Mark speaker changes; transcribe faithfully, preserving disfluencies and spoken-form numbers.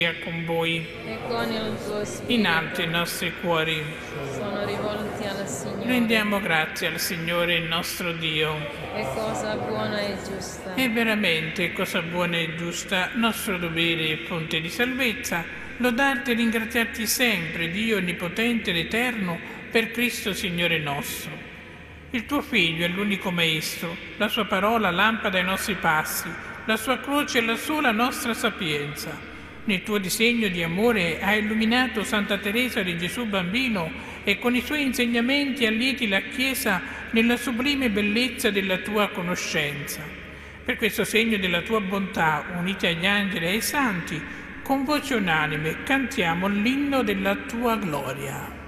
Speaker 1: sia con voi.
Speaker 2: E con il tuo spirito.
Speaker 1: In alto i nostri cuori.
Speaker 2: Sono rivolti al Signore.
Speaker 1: Rendiamo grazie al Signore il nostro Dio.
Speaker 2: È cosa buona e giusta.
Speaker 1: È veramente cosa buona e giusta, nostro dovere e fonte di salvezza, lodarti e ringraziarti sempre, Dio Onnipotente ed Eterno, per Cristo Signore nostro. Il tuo Figlio è l'unico Maestro, la sua parola lampada ai nostri passi, la sua croce è la sola nostra sapienza. Nel tuo disegno di amore hai illuminato Santa Teresa di Gesù Bambino e con i suoi insegnamenti allieti la Chiesa nella sublime bellezza della tua conoscenza. Per questo segno della tua bontà, uniti agli angeli e ai santi, con voce unanime cantiamo l'inno della tua gloria.